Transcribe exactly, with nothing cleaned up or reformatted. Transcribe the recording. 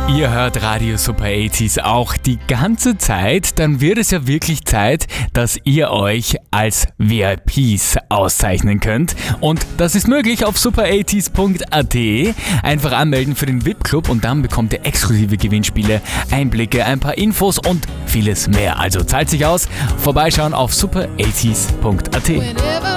Ihr hört Radio Super achtziger auch die ganze Zeit, dann wird es ja wirklich Zeit, dass ihr euch als V I Ps auszeichnen könnt. Und das ist möglich auf super achtziger punkt a t. Einfach anmelden für den V I P-Club und dann bekommt ihr exklusive Gewinnspiele, Einblicke, ein paar Infos und vieles mehr. Also zahlt sich aus, vorbeischauen auf super achtziger punkt a t.